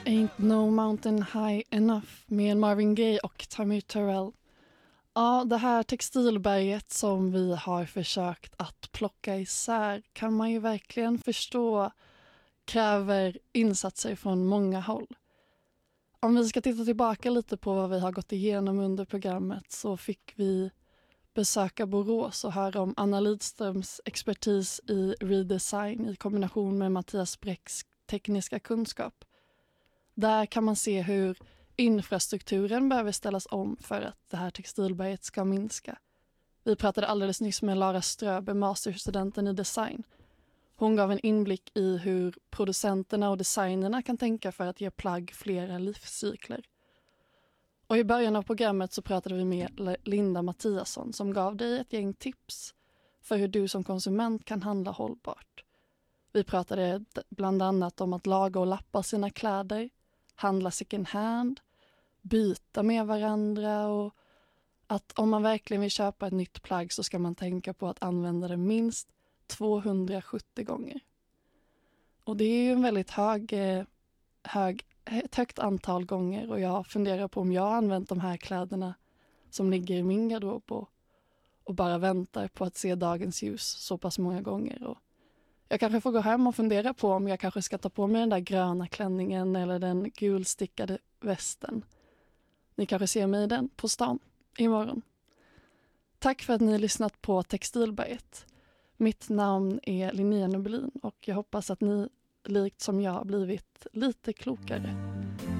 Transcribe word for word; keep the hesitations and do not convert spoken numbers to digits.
Ain't No Mountain High Enough med Marvin Gaye och Tammy Terrell. Ja, det här textilberget som vi har försökt att plocka isär kan man ju verkligen förstå kräver insatser från många håll. Om vi ska titta tillbaka lite på vad vi har gått igenom under programmet så fick vi besöka Borås och höra om Anna Lidströms expertis i redesign i kombination med Mattias Bräcks tekniska kunskap. Där kan man se hur infrastrukturen behöver ställas om för att det här textilberget ska minska. Vi pratade alldeles nyss med Lara Ströbe, masterstudenten i design. Hon gav en inblick i hur producenterna och designerna kan tänka för att ge plagg flera livscykler. Och i början av programmet så pratade vi med Linda Mattiasson som gav dig ett gäng tips för hur du som konsument kan handla hållbart. Vi pratade bland annat om att laga och lappa sina kläder, handla second hand, byta med varandra och att om man verkligen vill köpa ett nytt plagg så ska man tänka på att använda det minst tvåhundrasjuttio gånger. Och det är ju en väldigt hög, hög, ett högt antal gånger och jag funderar på om jag har använt de här kläderna som ligger i min garderob och, och bara väntar på att se dagens ljus så pass många gånger. Och jag kanske får gå hem och fundera på om jag kanske ska ta på mig den där gröna klänningen eller den gulstickade västen. Ni kanske ser mig i den på stan imorgon. Tack för att ni har lyssnat på Textilberget. Mitt namn är Linnea Nobelin och jag hoppas att ni likt som jag har blivit lite klokare.